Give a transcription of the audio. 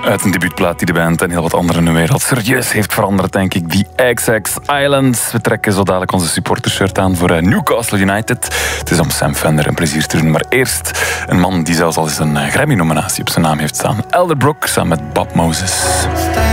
Uit een debuutplaat die de band en heel wat anderen nu wereld serieus heeft veranderd, denk ik. The XX Islands. We trekken zo dadelijk onze supportershirt aan voor Newcastle United. Het is om Sam Fender een plezier te doen. Maar eerst een man die zelfs al eens een Grammy-nominatie op zijn naam heeft staan. Elderbrook samen met Bob Moses.